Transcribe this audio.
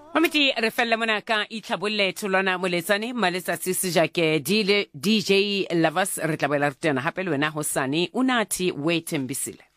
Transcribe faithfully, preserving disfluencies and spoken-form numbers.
Mamiti re fella mona ka itlhabolle tholwana moletsane maletsa sisija ke D J Lovers re tla boela re tena hape le wena hosane unathi wait mbisile